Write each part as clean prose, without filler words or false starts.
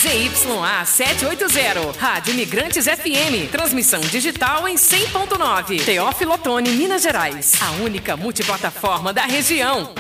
ZYA 780, Rádio Imigrantes FM, transmissão digital em 100.9, Teófilo Otoni, Minas Gerais, a única multiplataforma da região.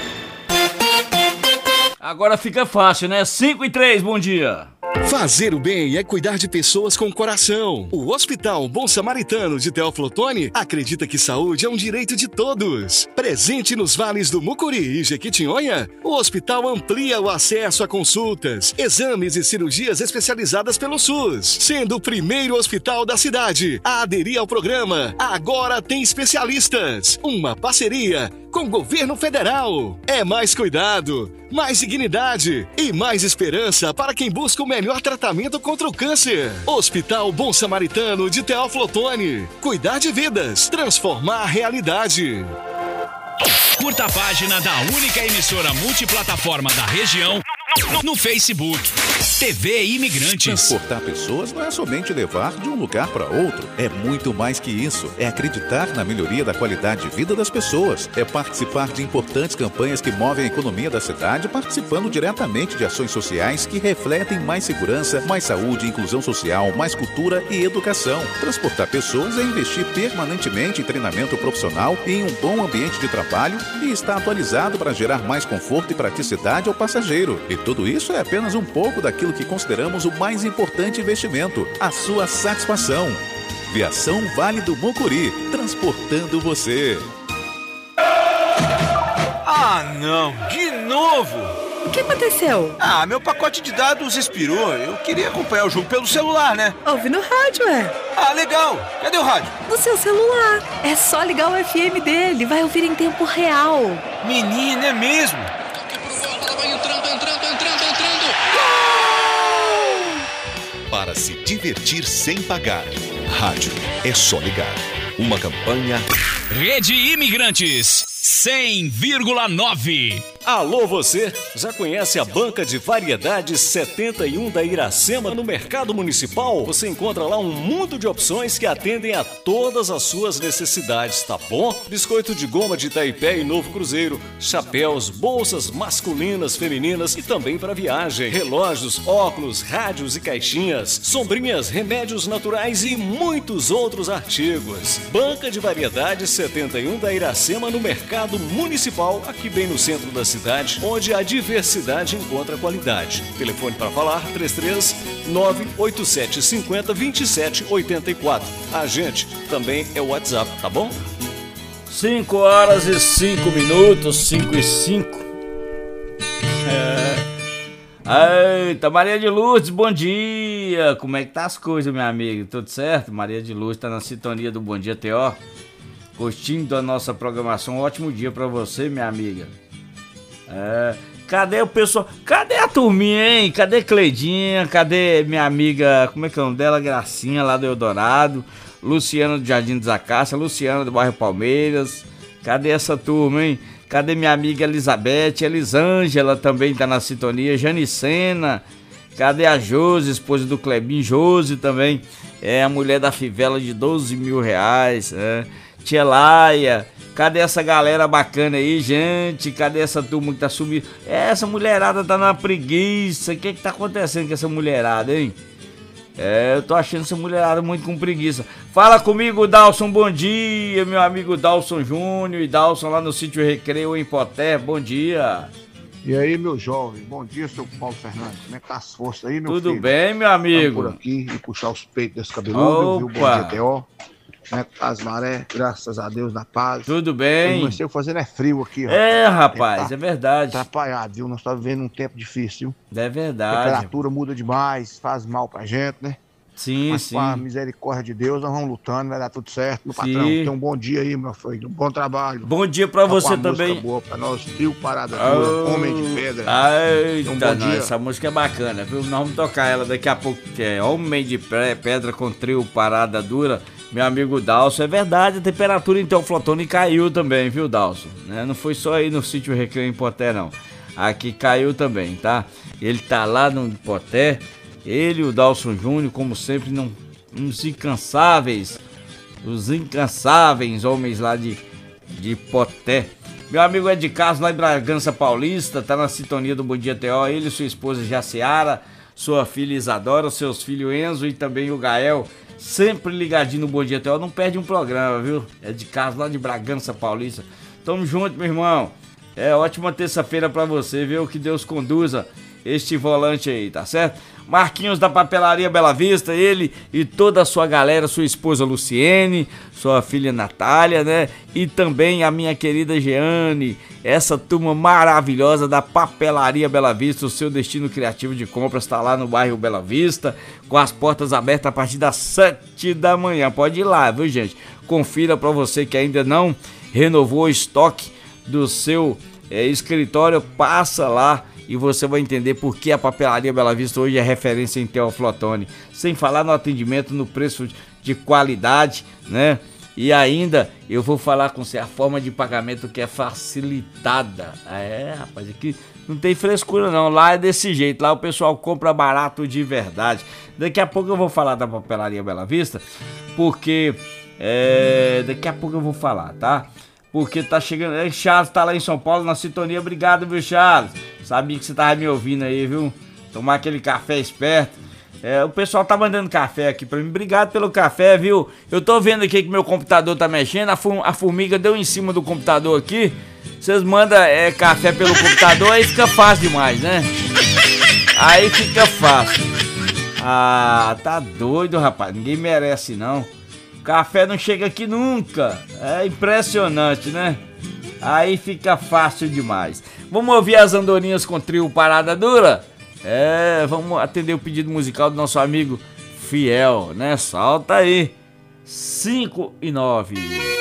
Agora fica fácil, né? 5 e 3, bom dia. Fazer o bem é cuidar de pessoas com coração. O Hospital Bom Samaritano de Teófilo Otoni acredita que saúde é um direito de todos. Presente nos vales do Mucuri e Jequitinhonha, o hospital amplia o acesso a consultas, exames e cirurgias especializadas pelo SUS, sendo o primeiro hospital da cidade a aderir ao programa Agora Tem Especialistas, uma parceria com o governo federal. É mais cuidado, mais dignidade e mais esperança para quem busca o melhor tratamento contra o câncer. Hospital Bom Samaritano de Teófilo Otoni. Cuidar de vidas, transformar a realidade. Curta a página da única emissora multiplataforma da região no Facebook. TV Imigrantes. Transportar pessoas não é somente levar de um lugar para outro. É muito mais que isso. É acreditar na melhoria da qualidade de vida das pessoas. É participar de importantes campanhas que movem a economia da cidade, participando diretamente de ações sociais que refletem mais segurança, mais saúde, inclusão social, mais cultura e educação. Transportar pessoas é investir permanentemente em treinamento profissional e em um bom ambiente de trabalho e estar atualizado para gerar mais conforto e praticidade ao passageiro. E tudo isso é apenas um pouco daquilo que consideramos o mais importante investimento, a sua satisfação. Viação Vale do Mucuri, transportando você. Ah, não, de novo! O que aconteceu? Ah, meu pacote de dados expirou. Eu queria acompanhar o jogo pelo celular, né? Ouve no rádio, Ah, legal. Cadê o rádio? No seu celular. É só ligar o FM dele, vai ouvir em tempo real. Menina, é mesmo? Vai entrando. Para se divertir sem pagar. Rádio é só ligar. Uma campanha. Rede Imigrantes 100,9. Alô você, já conhece a Banca de Variedades 71 da Iracema no Mercado Municipal? Você encontra lá um mundo de opções que atendem a todas as suas necessidades, tá bom? Biscoito de goma de Itaipé e Novo Cruzeiro, chapéus, bolsas masculinas, femininas e também para viagem, relógios, óculos, rádios e caixinhas, sombrinhas, remédios naturais e muitos outros artigos. Banca de Variedades 71 da Iracema no Mercado Municipal, aqui bem no centro da cidade, onde a diversidade encontra qualidade. Telefone para falar 33-98750-2784. A gente também é o WhatsApp, tá bom? 5 horas e 5 minutos, 5 e 5. Eita, Maria de Lourdes, bom dia! Como é que tá as coisas, minha amiga? Tudo certo? Maria de Lourdes tá na sintonia do Bom Dia T.O. Curtindo da nossa programação. Um ótimo dia pra você, minha amiga. Cadê o pessoal? Cadê a turminha, hein? Cadê Cleidinha? Cadê minha amiga, como é que é o nome dela? Gracinha, lá do Eldorado. Luciana do Jardim dos Acácia. Luciana do bairro Palmeiras. Cadê essa turma, hein? Cadê minha amiga Elizabeth? Elisângela também tá na sintonia. Janicena. Cadê a Josi, esposa do Clebinho? Josi também é a mulher da fivela de 12 mil reais. Tia Laia. Cadê essa galera bacana aí, gente? Cadê essa turma que tá subindo? Essa mulherada tá na preguiça. O que tá acontecendo com essa mulherada, hein? Eu tô achando essa mulherada muito com preguiça. Fala comigo, Dalson, bom dia. Meu amigo Dalson Júnior e Dalson lá no Sítio Recreio em Poté, bom dia. E aí, meu jovem, bom dia, seu Paulo Fernandes. Como é que tá as forças aí, meu Tudo filho? Tudo bem, meu amigo? Vamos por aqui e puxar os peitos desse cabeludo, viu? Bom dia, T.O. Como é que tá as maré? Graças a Deus, na paz. Tudo bem. Não sei o que fazer, é frio aqui, rapaz, é verdade. Atrapalhado, viu? Nós estamos vivendo um tempo difícil, viu? É verdade. A temperatura muda demais, faz mal pra gente, né? Sim, mas sim. Com a misericórdia de Deus, nós vamos lutando, vai dar tudo certo. Meu patrão, tenha um bom dia aí, meu filho. Um bom trabalho. Bom dia pra você também. Boa pra nós, Trio Parada Dura, Homem de Pedra. Bom dia. Essa música é bacana, viu? Nós vamos tocar ela daqui a pouco, que é Homem de Pedra com Trio Parada Dura. Meu amigo Dalson, é verdade, a temperatura em Teófilo Otoni caiu também, viu, Dalson? Não foi só aí no Sítio Recreio em Poté, não. Aqui caiu também, tá? Ele tá lá no Poté, ele e o Dalson Júnior, como sempre, uns incansáveis homens lá de Poté. Meu amigo Ed Carlos, lá em Bragança Paulista, tá na sintonia do Bom Dia T.O. Ele e sua esposa Jaciara, sua filha Isadora, seus filhos Enzo e também o Gael, sempre ligadinho no Bom Dia Teó, não perde um programa, viu? É de casa lá de Bragança Paulista. Tamo junto, meu irmão. Ótima terça-feira pra você, viu? Que Deus conduza este volante aí, tá certo? Marquinhos da Papelaria Bela Vista, ele e toda a sua galera, sua esposa Luciene, sua filha Natália, né? E também a minha querida Jeane, essa turma maravilhosa da Papelaria Bela Vista, o seu destino criativo de compras tá lá no bairro Bela Vista, com as portas abertas a partir das 7 da manhã. Pode ir lá, viu, gente? Confira pra você que ainda não renovou o estoque do seu escritório, passa lá e você vai entender por que a Papelaria Bela Vista hoje é referência em Teófilo Otoni. Sem falar no atendimento, no preço de qualidade, né? E ainda eu vou falar com você a forma de pagamento que é facilitada. Rapaz, aqui não tem frescura não, lá é desse jeito, lá o pessoal compra barato de verdade. Daqui a pouco eu vou falar da Papelaria Bela Vista, porque daqui a pouco eu vou falar, tá? Porque tá chegando, Charles tá lá em São Paulo na sintonia, obrigado, viu, Charles? Sabia que você tava me ouvindo aí, viu? Tomar aquele café esperto. O pessoal tá mandando café aqui pra mim, obrigado pelo café, viu? Eu tô vendo aqui que meu computador tá mexendo, a formiga deu em cima do computador aqui. Vocês mandam café pelo computador, aí fica fácil demais, né? Aí fica fácil. Ah, tá doido, rapaz, ninguém merece não. Café não chega aqui nunca. É impressionante, né? Aí fica fácil demais. Vamos ouvir as andorinhas com trio Parada Dura? Vamos atender o pedido musical do nosso amigo Fiel, né? Solta aí. 5 e 9.